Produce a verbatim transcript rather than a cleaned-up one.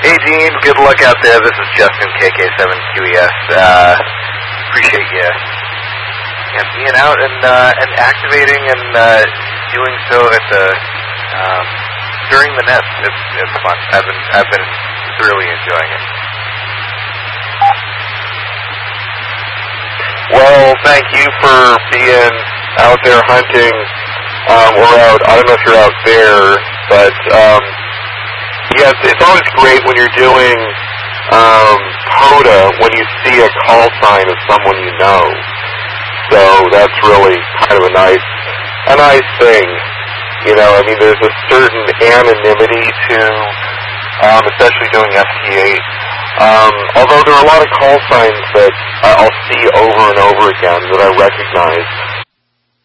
Hey, Dean. Good luck out there. This is Justin, K K seven Q E S. Uh, appreciate you yeah, being out and uh, and activating and uh, doing so at the um, during the nest. It's it's fun. I've been I've been thoroughly enjoying it. Well, thank you for being out there hunting, um, or out, I don't know if you're out there, but, um, yeah, it's, it's always great when you're doing, um, HOTA, when you see a call sign of someone you know. So that's really kind of a nice, a nice thing. You know, I mean, there's a certain anonymity to, um, especially doing F T eight. Um, although there are a lot of call signs that I'll see over and over again that I recognize.